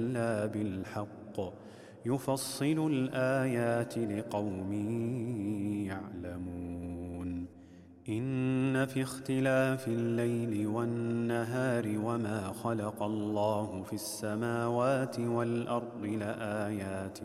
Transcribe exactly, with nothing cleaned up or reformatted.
إلا بالحق يفصل الآيات لقوم يعلمون إن في اختلاف الليل والنهار وما خلق الله في السماوات والأرض لآيات